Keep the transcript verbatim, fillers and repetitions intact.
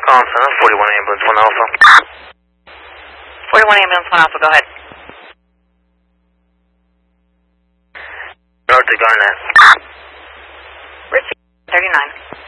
Calling Center, forty-one ambulance, one alpha. forty-one ambulance, one alpha, go ahead. North to Garnett. Richie, thirty-nine.